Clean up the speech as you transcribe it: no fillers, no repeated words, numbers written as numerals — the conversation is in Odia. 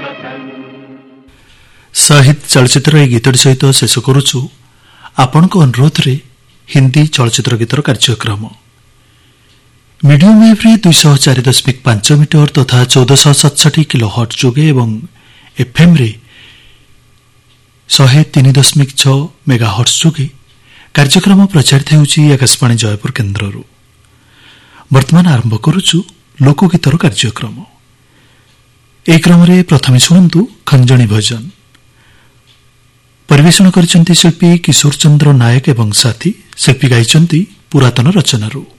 ସାହିଦ ଚଳଚ୍ଚିତ୍ର ଏହି ଗୀତଟି ସହିତ ଶେଷ କରୁଛୁ ଆପଣଙ୍କ ଅନୁରୋଧରେ ହିନ୍ଦୀ ଚଳଚ୍ଚିତ୍ର ଗୀତର କାର୍ଯ୍ୟକ୍ରମ। ମିଡିୟମ ୱେଭ୍ରେ 204.5 ମିଟର ତଥା 1467 କିଲୋ ହର୍ଟ ଯୋଗେ ଏବଂ ଏଫ୍ଏମ୍ରେ 103.6 ମେଗା ହର୍ଟ ଯୋଗେ କାର୍ଯ୍ୟକ୍ରମ ପ୍ରଚାରିତ ହେଉଛି ଆକାଶବାଣୀ ଜୟପୁର କେନ୍ଦ୍ରରୁ। ବର୍ତ୍ତମାନ ଆରମ୍ଭ କରୁଛୁ ଲୋକଗୀତର କାର୍ଯ୍ୟକ୍ରମ। ଏହି କ୍ରମରେ ପ୍ରଥମେ ଶୁଣନ୍ତୁ ଖଞ୍ଜଣୀ ଭଜନ। ପରିବେଷଣ କରିଛନ୍ତି ଶିଳ୍ପୀ କିଶୋର ଚନ୍ଦ୍ର ନାୟକ ଏବଂ ସାଥୀ। ଶିଳ୍ପୀ ଗାଇଛନ୍ତି ପୁରାତନ ରଚନାରୁ।